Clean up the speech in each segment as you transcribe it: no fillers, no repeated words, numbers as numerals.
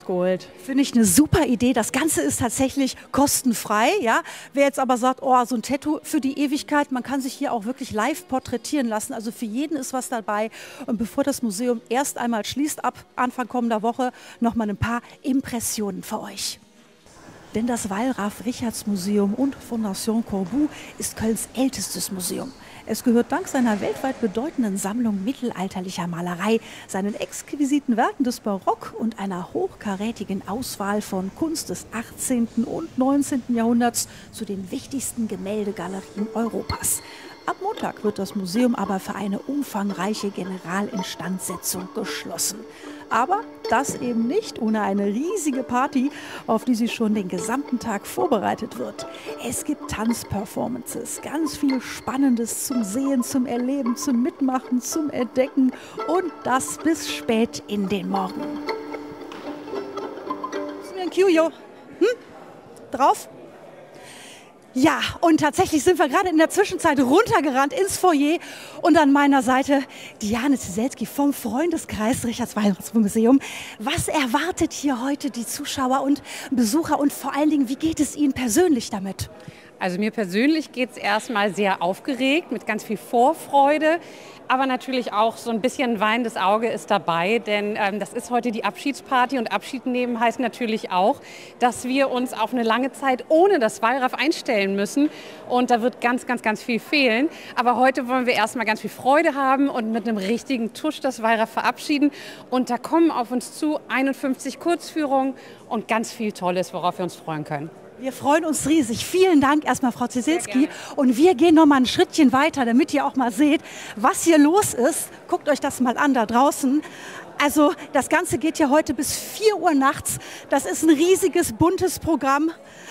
Gold. Finde ich eine super Idee. Das Ganze ist tatsächlich kostenfrei. Ja? Wer jetzt aber sagt, oh, so ein Tattoo für die Ewigkeit, man kann sich hier auch wirklich live porträtieren lassen. Also für jeden ist was dabei. Und bevor das Museum erst einmal schließt, ab Anfang kommender Woche, noch mal ein paar Impressionen für euch. Denn das Wallraf-Richartz-Museum und Fondation Corbu ist Kölns ältestes Museum. Es gehört dank seiner weltweit bedeutenden Sammlung mittelalterlicher Malerei, seinen exquisiten Werken des Barock und einer hochkarätigen Auswahl von Kunst des 18. und 19. Jahrhunderts zu den wichtigsten Gemäldegalerien Europas. Ab Montag wird das Museum aber für eine umfangreiche Generalinstandsetzung geschlossen. Aber das eben nicht ohne eine riesige Party, auf die sie schon den gesamten Tag vorbereitet wird. Es gibt Tanzperformances, ganz viel Spannendes zum Sehen, zum Erleben, zum Mitmachen, zum Entdecken und das bis spät in den Morgen. Ist mir ein Cue, Drauf? Ja, und tatsächlich sind wir gerade in der Zwischenzeit runtergerannt ins Foyer und an meiner Seite Diane Zieselski vom Freundeskreis Richartz-Wallraf-Museum. Was erwartet hier heute die Zuschauer und Besucher und vor allen Dingen, wie geht es Ihnen persönlich damit? Also mir persönlich geht es erstmal sehr aufgeregt, mit ganz viel Vorfreude, aber natürlich auch so ein bisschen weinendes Auge ist dabei, denn das ist heute die Abschiedsparty und Abschied nehmen heißt natürlich auch, dass wir uns auf eine lange Zeit ohne das Wallraf einstellen müssen und da wird ganz, ganz, ganz viel fehlen. Aber heute wollen wir erstmal ganz viel Freude haben und mit einem richtigen Tusch das Wallraf verabschieden und da kommen auf uns zu 51 Kurzführungen und ganz viel Tolles, worauf wir uns freuen können. Wir freuen uns riesig. Vielen Dank erstmal, Frau Zieselski. Und wir gehen noch mal ein Schrittchen weiter, damit ihr auch mal seht, was hier los ist. Guckt euch das mal an da draußen. Also das Ganze geht hier heute bis 4 Uhr nachts. Das ist ein riesiges, buntes Programm.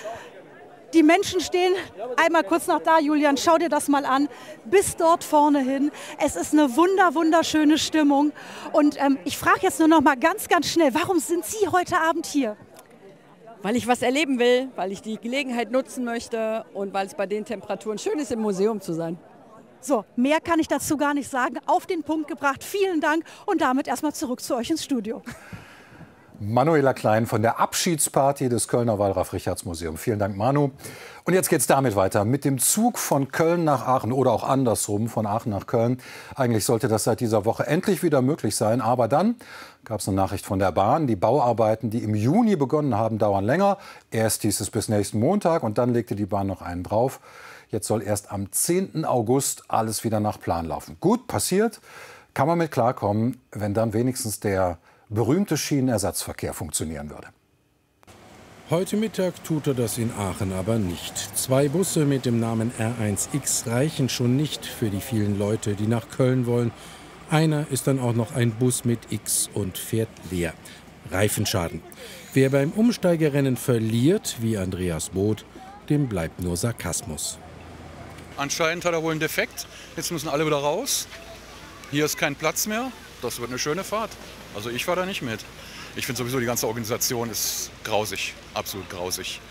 Die Menschen stehen einmal kurz noch da, Julian, schau dir das mal an, bis dort vorne hin. Es ist eine wunderschöne Stimmung. Und ich frage jetzt nur noch mal ganz, ganz schnell, warum sind Sie heute Abend hier? Weil ich was erleben will, weil ich die Gelegenheit nutzen möchte und weil es bei den Temperaturen schön ist, im Museum zu sein. So, mehr kann ich dazu gar nicht sagen. Auf den Punkt gebracht. Vielen Dank und damit erstmal zurück zu euch ins Studio. Manuela Klein von der Abschiedsparty des Kölner Wallraf-Richartz-Museums. Vielen Dank, Manu. Und jetzt geht es damit weiter. Mit dem Zug von Köln nach Aachen oder auch andersrum von Aachen nach Köln. Eigentlich sollte das seit dieser Woche endlich wieder möglich sein. Aber dann gab es eine Nachricht von der Bahn. Die Bauarbeiten, die im Juni begonnen haben, dauern länger. Erst hieß es bis nächsten Montag und dann legte die Bahn noch einen drauf. Jetzt soll erst am 10. August alles wieder nach Plan laufen. Gut, passiert. Kann man mit klarkommen, wenn dann wenigstens der berühmte Schienenersatzverkehr funktionieren würde. Heute Mittag tut er das in Aachen aber nicht. 2 Busse mit dem Namen R1X reichen schon nicht für die vielen Leute, die nach Köln wollen. Einer ist dann auch noch ein Bus mit X und fährt leer. Reifenschaden. Wer beim Umsteigerennen verliert, wie Andreas Both, dem bleibt nur Sarkasmus. Anscheinend hat er wohl einen Defekt. Jetzt müssen alle wieder raus. Hier ist kein Platz mehr. Das wird eine schöne Fahrt. Also ich fahre da nicht mit. Ich finde sowieso, die ganze Organisation ist grausig, absolut grausig.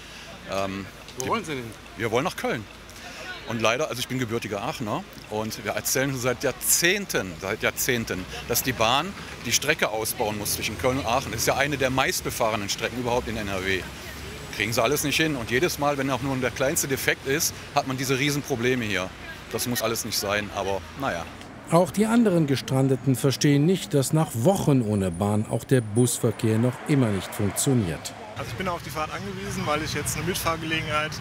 Wo wollen Sie denn? Wir wollen nach Köln. Und leider, also ich bin gebürtiger Aachener und wir erzählen schon seit Jahrzehnten, dass die Bahn die Strecke ausbauen muss zwischen Köln und Aachen. Das ist ja eine der meistbefahrenen Strecken überhaupt in NRW. Kriegen sie alles nicht hin. Und jedes Mal, wenn auch nur der kleinste Defekt ist, hat man diese Riesenprobleme hier. Das muss alles nicht sein, aber naja. Auch die anderen Gestrandeten verstehen nicht, dass nach Wochen ohne Bahn auch der Busverkehr noch immer nicht funktioniert. Also ich bin auf die Fahrt angewiesen, weil ich jetzt eine Mitfahrgelegenheit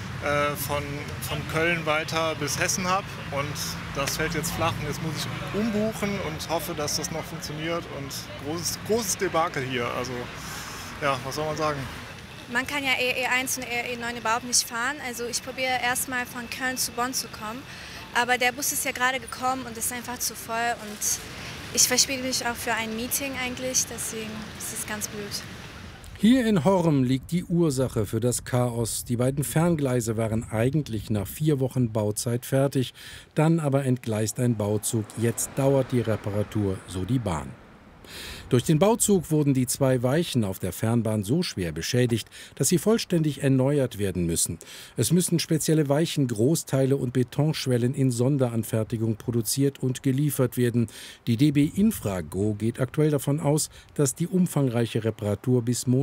von Köln weiter bis Hessen habe. Und das fällt jetzt flach und jetzt muss ich umbuchen und hoffe, dass das noch funktioniert. Und großes Debakel hier. Also ja, was soll man sagen? Man kann ja E1 und E9 überhaupt nicht fahren. Also ich probiere erstmal von Köln zu Bonn zu kommen. Aber der Bus ist ja gerade gekommen und ist einfach zu voll und ich verspiele mich auch für ein Meeting eigentlich, deswegen ist es ganz blöd. Hier in Horm liegt die Ursache für das Chaos. Die beiden Ferngleise waren eigentlich nach 4 Wochen Bauzeit fertig, dann aber entgleist ein Bauzug. Jetzt dauert die Reparatur, so die Bahn. Durch den Bauzug wurden die 2 Weichen auf der Fernbahn so schwer beschädigt, dass sie vollständig erneuert werden müssen. Es müssen spezielle Weichen, Großteile und Betonschwellen in Sonderanfertigung produziert und geliefert werden. Die DB Infrago geht aktuell davon aus, dass die umfangreiche Reparatur bis